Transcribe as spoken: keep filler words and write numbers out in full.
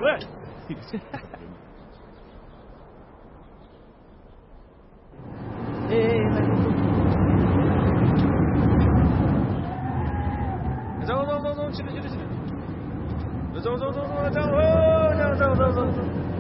喂，哎哎，走走走走，起来起来起来，走走走走走走走走走走走。